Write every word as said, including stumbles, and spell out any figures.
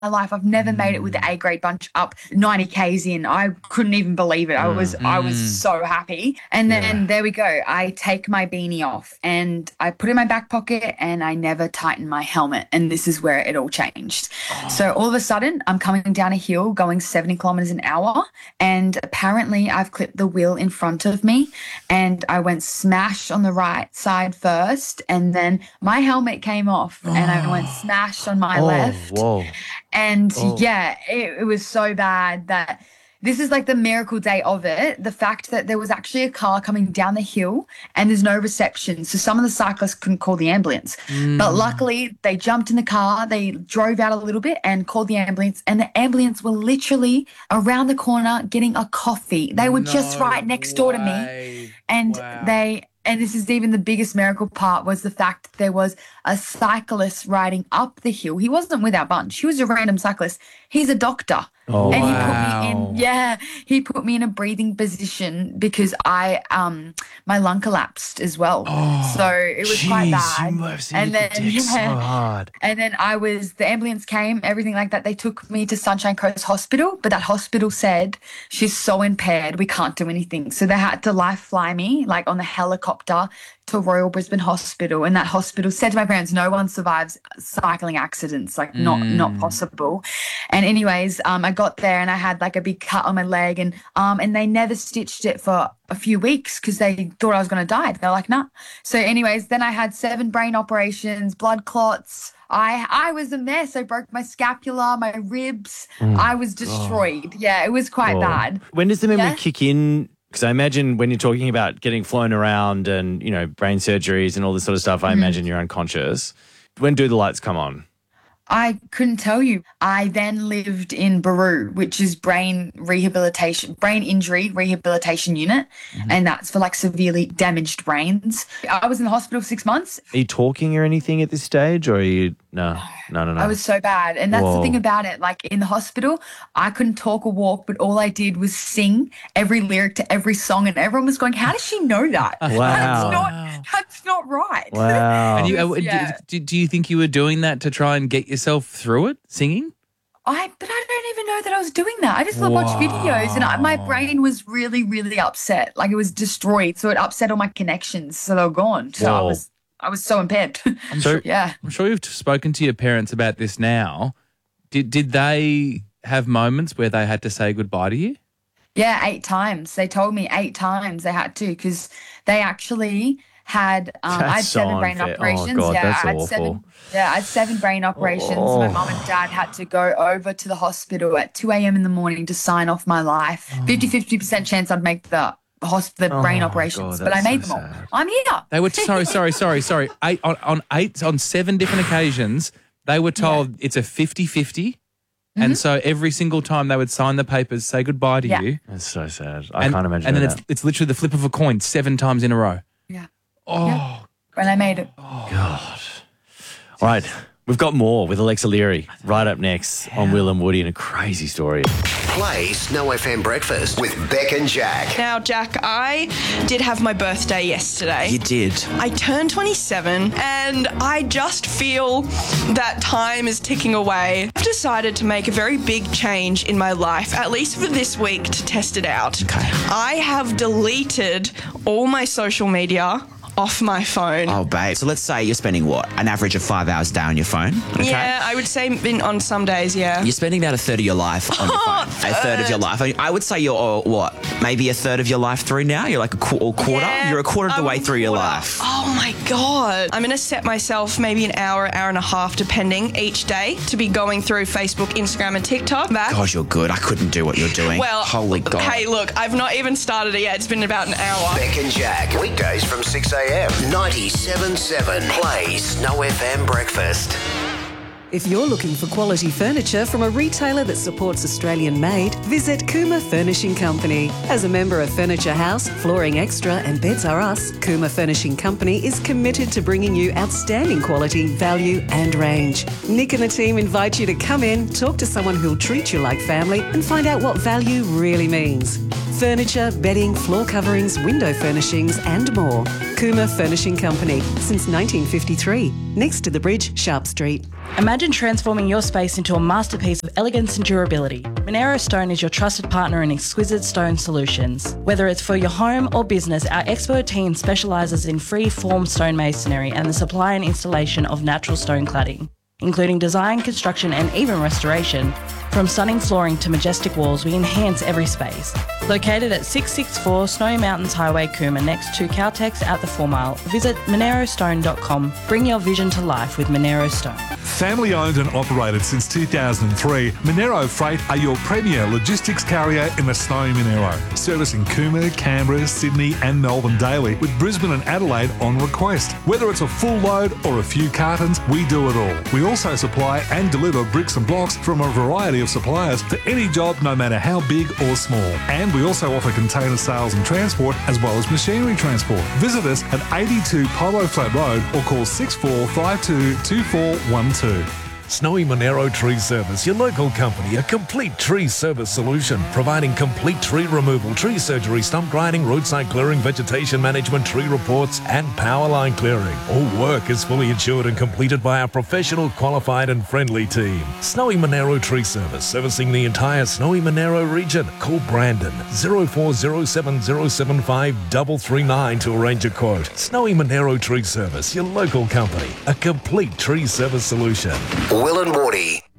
my life. I've never made it with the A grade bunch up ninety kays in. I couldn't even believe it. I was Mm. I was so happy. And then Yeah. there we go. I take my beanie off and I put it in my back pocket and I never tighten my helmet. And this is where it all changed. Oh. So all of a sudden I'm coming down a hill going seventy kilometers an hour and apparently I've clipped the wheel in front of me and I went smash on the right side first and then my helmet came off and I went smash on my Oh, left. whoa. And Oh. yeah, it, it was so bad that this is like the miracle day of it. The fact that there was actually a car coming down the hill and there's no reception. So some of the cyclists couldn't call the ambulance. But luckily they jumped in the car, they drove out a little bit and called the ambulance. And the ambulance were literally around the corner getting a coffee. They were just No right next door to me. way. And Wow. they, and this is even the biggest miracle part was the fact that there was a cyclist riding up the hill. He wasn't with our bunch. He was a random cyclist. He's a doctor. Oh, and he wow. put me in, yeah, he put me in a breathing position because I, um, my lung collapsed as well. Oh, so it was quite Jeez, bad. you must have And hit then, the dick so yeah. hard. And then I was, the ambulance came, everything like that. They took me to Sunshine Coast Hospital, but that hospital said she's so impaired, we can't do anything. So they had to life fly me like on the helicopter to Royal Brisbane Hospital. And that hospital said to my parents, no one survives cycling accidents, like not, not possible. And anyways, um, I got there and I had like a big cut on my leg and, um, and they never stitched it for a few weeks because they thought I was going to die. They're like, nah. So anyways, then I had seven brain operations, blood clots. I I was a mess. I broke my scapula, my ribs. I was destroyed. Yeah, it was quite Oh. bad. When does the memory Yeah. kick in? Because I imagine when you're talking about getting flown around and, you know, brain surgeries and all this sort of stuff, I imagine you're unconscious. When do the lights come on? I couldn't tell you. I then lived in Baru, which is brain rehabilitation, brain injury rehabilitation unit, and that's for like severely damaged brains. I was in the hospital for six months. Are you talking or anything at this stage, or are you no, no, no, no? I was so bad. And that's Whoa. the thing about it. Like in the hospital, I couldn't talk or walk, but all I did was sing every lyric to every song. And everyone was going, how does she know that? Wow. That's not, that's not right. Wow. And you, uh, d- Yeah. do, do you think you were doing that to try and get yourself through it, singing? I, but I don't even know that I was doing that. I just watched videos and I, my brain was really, really upset. Like it was destroyed. So it upset all my connections. So they were gone. So I Whoa. was, I was so impaired. So- yeah. I'm sure you've spoken to your parents about this now. Did did they have moments where they had to say goodbye to you? Yeah, eight times. They told me eight times they had to because they actually had um, I had That's so seven brain unfair. Oh, operations. God, yeah, that's I had awful. seven. Yeah, I had seven brain operations. Oh. My mum and dad had to go over to the hospital at two a.m. in the morning to sign off my life. fifty-fifty percent chance I'd make the hosp- the brain Oh, operations, God, but I that's made so them all. sad. I'm here. They were sorry, sorry, sorry, sorry. Eight on, on eight on seven different occasions, they were told it's a fifty-fifty. And so every single time they would sign the papers, say goodbye to Yeah. you. That's so sad. I and, can't imagine And then that. it's it's literally the flip of a coin seven times in a row. Yeah. Oh, Yeah. And I made it. God. All right. We've got more with Alexa Leary right up next on Will and Woody and a crazy story. Play Snow F M Breakfast with Beck and Jack. Now, Jack, I did have my birthday yesterday. You did. I turned twenty-seven and I just feel that time is ticking away. I've decided to make a very big change in my life, at least for this week, to test it out. Okay. I have deleted all my social media off my phone. Oh, babe. So let's say you're spending what? An average of five hours a day on your phone? Okay. Yeah, I would say in, on some days, yeah. You're spending about a third of your life on your phone. A third of your life. I, mean, I would say you're, uh, what, maybe a third of your life through now? You're like a qu- or quarter? Yeah, you're a quarter of the I'm way a through your quarter. life. Oh my God. I'm going to set myself maybe an hour, hour and a half, depending, each day to be going through Facebook, Instagram and TikTok. Back. Gosh, you're good. I couldn't do what you're doing. Well, Holy God. Hey, look, I've not even started it yet. It's been about an hour. Beck and Jack. Weekdays from six a.m. ninety-seven point seven. Play Snow F M Breakfast. If you're looking for quality furniture from a retailer that supports Australian made, visit Kuma Furnishing Company. As a member of Furniture House, Flooring Extra and Beds R Us, Kuma Furnishing Company is committed to bringing you outstanding quality, value and range. Nick and the team invite you to come in, talk to someone who'll treat you like family and find out what value really means. Furniture, bedding, floor coverings, window furnishings and more. Kuma Furnishing Company, since nineteen fifty-three. Next to the bridge, Sharp Street. Imagine transforming your space into a masterpiece of elegance and durability. Monero Stone is your trusted partner in exquisite stone solutions. Whether it's for your home or business, our expert team specialises in free-form stone masonry and the supply and installation of natural stone cladding, including design, construction and even restoration. From stunning flooring to majestic walls, we enhance every space. Located at six sixty-four Snowy Mountains Highway, Cooma, next to Caltex at the Four Mile, visit monero stone dot com. Bring your vision to life with Monero Stone. Family owned and operated since two thousand three, Monero Freight are your premier logistics carrier in the snowy Monero, servicing Cooma, Canberra, Sydney and Melbourne daily, with Brisbane and Adelaide on request. Whether it's a full load or a few cartons, we do it all. We also supply and deliver bricks and blocks from a variety of suppliers for any job, no matter how big or small. And we also offer container sales and transport, as well as machinery transport. Visit us at eighty-two Polo Flat Road or call six four five two, two four one two. Snowy Monero Tree Service, your local company, a complete tree service solution, providing complete tree removal, tree surgery, stump grinding, roadside clearing, vegetation management, tree reports, and power line clearing. All work is fully insured and completed by our professional, qualified, and friendly team. Snowy Monero Tree Service, servicing the entire Snowy Monero region. Call Brandon zero four zero seven zero seven five three three nine to arrange a quote. Snowy Monero Tree Service, your local company, a complete tree service solution. Will and Morty.